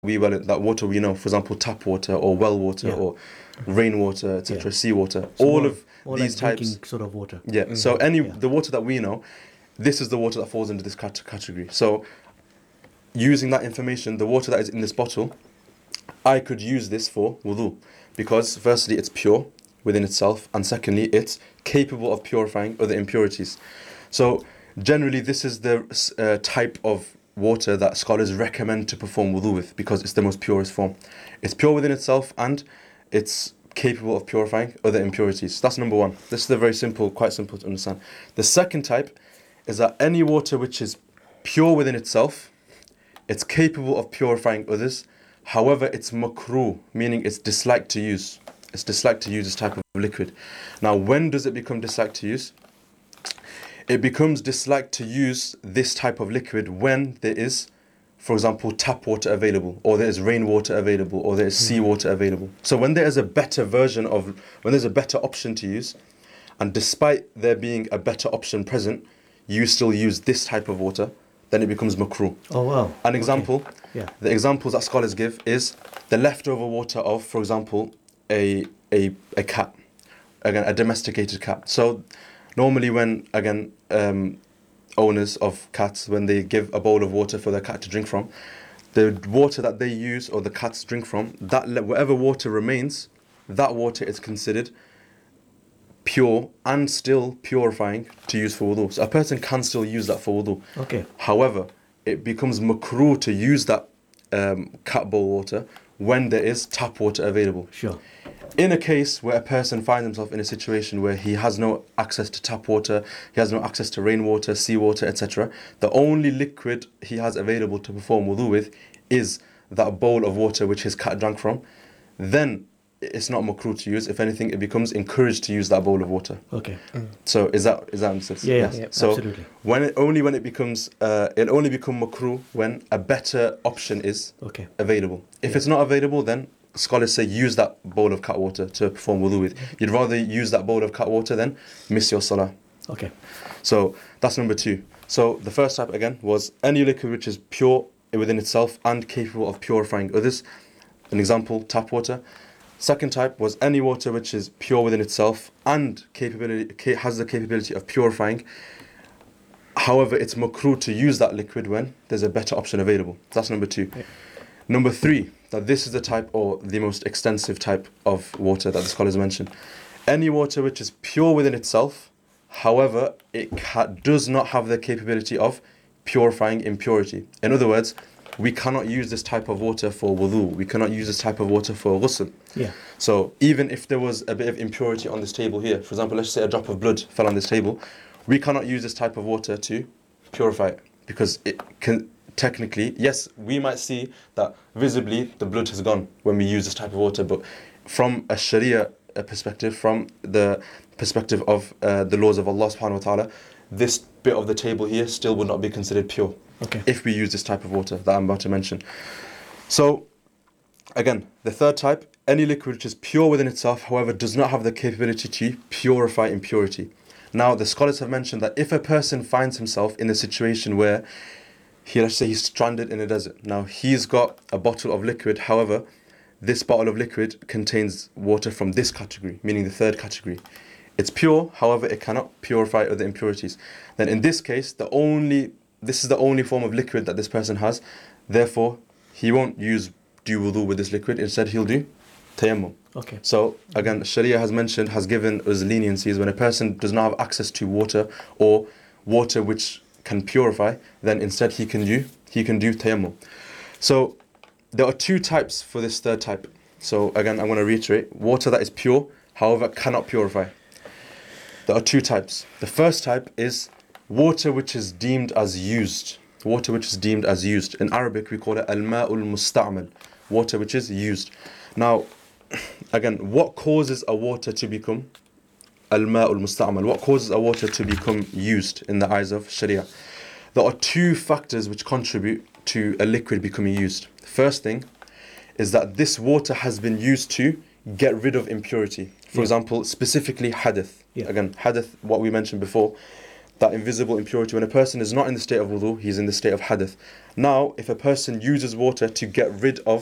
that water we know, for example, tap water or well water or rainwater, etc., seawater, So all more- of more these like types. drinking sort of water. Yeah. So the water that we know, this is the water that falls into this category. So using that information, the water that is in this bottle, I could use this for wudu, because firstly it's pure within itself, and secondly it's capable of purifying other impurities. So generally this is the type of water that scholars recommend to perform wudu with, because it's the most purest form. It's pure within itself and it's capable of purifying other impurities. That's number one. This is the very simple, quite simple to understand. The second type is that any water which is pure within itself, it's capable of purifying others. However, it's makruh, meaning it's disliked to use. It's disliked to use this type of liquid. Now, when does it become disliked to use? It becomes disliked to use this type of liquid when there is, for example, tap water available, or there is rainwater available, or there is seawater available. So when there is a better when there's a better option to use, and despite there being a better option present, you still use this type of water, then it becomes makruh. Oh wow. An example, Yeah. the examples that scholars give is the leftover water of, for example, a cat, again, a domesticated cat. So normally when, again, owners of cats, when they give a bowl of water for their cat to drink from, the water that they use or the cats drink from, that whatever water remains, that water is considered pure and still purifying to use for wudu. So a person can still use that for wudu. Okay. However, it becomes makruh to use that cat bowl water when there is tap water available. Sure. In a case where a person finds himself in a situation where he has no access to tap water, he has no access to rainwater, seawater, etc., the only liquid he has available to perform wudu with is that bowl of water which his cat drank from, then it's not makruh to use. If anything, it becomes encouraged to use that bowl of water. Okay. So is that understood? Yeah, Yes. yeah, So absolutely. when it becomes it'll only become makruh when a better option is Okay. available. If it's not available, then scholars say use that bowl of cat water to perform wudu with. You'd rather use that bowl of cat water than miss your salah. Okay. So that's number two. So the first type again was any liquid which is pure within itself and capable of purifying others. An example, tap water. Second type was any water which is pure within itself and has the capability of purifying. However, it's makruh to use that liquid when there's a better option available. That's number two. Yeah. Number three, that this is the type or the most extensive type of water that the scholars mentioned. Any water which is pure within itself, however, it does not have the capability of purifying impurity. In other words, we cannot use this type of water for wudu. We cannot use this type of water for ghusl. Yeah. So even if there was a bit of impurity on this table here, for example, let's say a drop of blood fell on this table, we cannot use this type of water to purify it, because it can technically, yes, we might see that visibly the blood has gone when we use this type of water, but from a Sharia perspective, from the perspective of the laws of Allah subhanahu wa ta'ala, this bit of the table here still would not be considered pure. Okay. If we use this type of water that I'm about to mention. So, again, the third type, any liquid which is pure within itself, however, does not have the capability to purify impurity. Now, the scholars have mentioned that if a person finds himself in a situation where let's say he's stranded in a desert. Now, he's got a bottle of liquid, however, this bottle of liquid contains water from this category, meaning the third category. It's pure, however, it cannot purify other impurities. Then in this case, this is the only form of liquid that this person has. Therefore, he won't do wudu with this liquid. Instead, he'll do tayammum. Okay. So, again, Sharia has given us leniencies when a person does not have access to water or water which can purify, then instead he can do tayammum. So, there are two types for this third type. So, again, I'm going to reiterate. Water that is pure, however, cannot purify. There are two types. The first type is water which is deemed as used. Water which is deemed as used. In Arabic, we call it al-ma'ul musta'mal. Water which is used. Now, again, what causes a water to become al-ma'ul musta'mal? What causes a water to become used in the eyes of Sharia? There are two factors which contribute to a liquid becoming used. The first thing is that this water has been used to get rid of impurity. For example, specifically hadith. Yeah. Again, hadith, what we mentioned before, that invisible impurity. When a person is not in the state of wudu, he's in the state of hadith. Now, if a person uses water to get rid of